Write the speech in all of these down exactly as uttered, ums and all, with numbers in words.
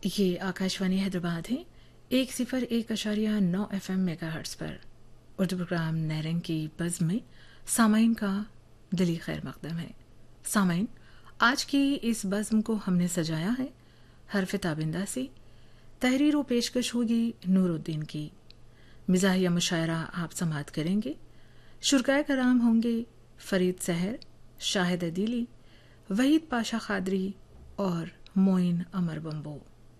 ये आकाशवाणी हैदराबाद है। एक सिफर एक अशारिया नौ एफ एम मेगा हर्ट्स पर उर्दू प्रोग्राम नैरंग की बज़ में सामाइन का दिली खैर मकदम है। सामाइन, आज की इस बज़्म को हमने सजाया है हरफ ताबिंदा से। तहरीर व पेशकश होगी नूरुद्दीन की। मिजाहिया मुशायरा आप समात करेंगे। शुरकाए कराम होंगे फरीद सहर, शाहिद अदीली, वहीद पाशा खादरी और मोइन अमर बम्बो।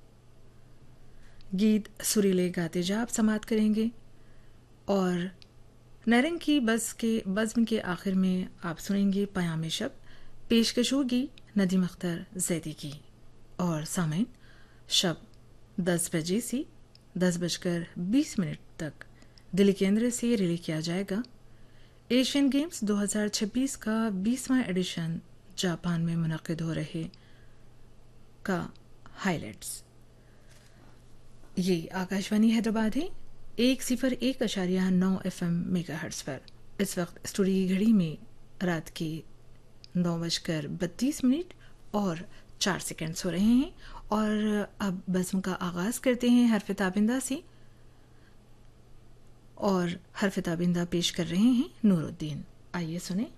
गीत सुरीले गाते जा आप समात करेंगे और नैरंग की बज़ के बज़्म के आखिर में आप सुनेंगे पयाम शब, पेशकश होगी नदीम अख्तर जैदी की। और सामईन, शब दस बजे से दस बजकर बीस मिनट तक दिल्ली केंद्र से रिले किया जाएगा एशियन गेम्स दो हज़ार छब्बीस का बीसवां एडिशन जापान में मुनक्किद हो रहे का हाइलाइट्स। ये आकाशवाणी हैदराबाद है। एक सिफर एक अशारिया नौ एफ एम मेगा हर्ट्स पर इस वक्त स्टूडियो की घड़ी में रात के नौ बजकर बत्तीस मिनट और चार सेकंड्स हो रहे हैं। और अब बज़्म का आगाज़ करते हैं हरफ ताबिंदा से, और हरफ ताबिंदा पेश कर रहे हैं नूरुद्दीन। आइए सुने।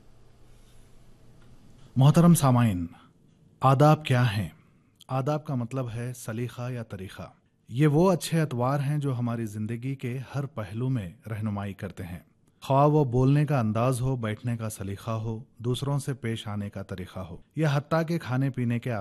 मोहतरम सामाइन, आदाब क्या हैं? आदाब का मतलब है सलीखा या तरीक़ा। ये वो अच्छे अतवार हैं जो हमारी ज़िंदगी के हर पहलू में रहनुमाई करते हैं। ख्वाह वो बोलने का अंदाज हो, बैठने का सलीखा हो, दूसरों से पेश आने का तरीक़ा हो, या हत्ता के खाने पीने के